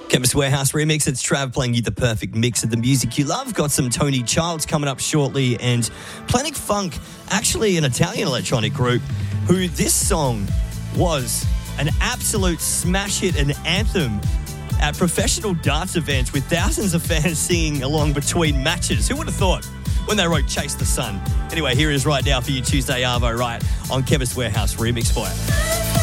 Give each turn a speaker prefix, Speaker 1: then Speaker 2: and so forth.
Speaker 1: Chemist Warehouse remix. It's Trav playing you the perfect mix of the music you love. Got some Tony Childs coming up shortly, and Planet Funk, actually an Italian electronic group, who this song was an absolute smash hit and anthem at professional darts events with thousands of fans singing along between matches. Who would have thought when they wrote Chase the Sun? Anyway, here it is right now for you, Tuesday Arvo, right on Chemist Warehouse remix for you.